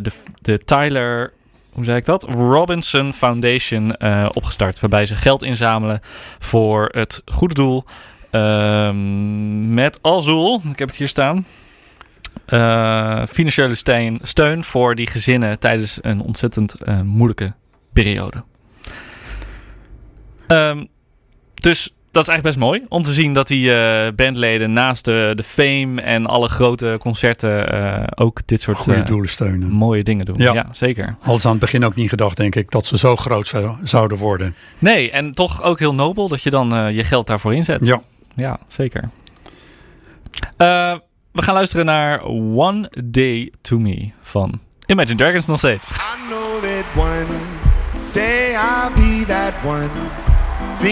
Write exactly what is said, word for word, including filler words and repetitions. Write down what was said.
de, de Tyler, hoe zei ik dat? Robinson Foundation uh, opgestart. Waarbij ze geld inzamelen voor het goede doel. Um, met als doel, ik heb het hier staan, uh, financiële steun, steun voor die gezinnen tijdens een ontzettend uh, moeilijke periode. Um, dus dat is eigenlijk best mooi om te zien dat die uh, bandleden naast de, de fame en alle grote concerten uh, ook dit soort goede uh, doelen steunen. Mooie dingen doen. Ja, ja zeker. Hadden ze aan het begin ook niet gedacht, denk ik, dat ze zo groot zou, zouden worden. Nee, en toch ook heel nobel dat je dan uh, je geld daarvoor inzet. Ja. Ja, zeker. Uh, we gaan luisteren naar One Day to Me van Imagine Dragons nog steeds. I know that one day I'll be that one.